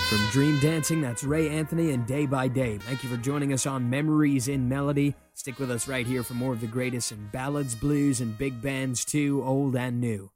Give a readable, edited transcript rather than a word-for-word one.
From Dream Dancing, that's Ray Anthony and Day by Day. Thank you for joining us on Memories in Melody. Stick with us right here for more of the greatest in ballads, blues, and big bands too, old and new.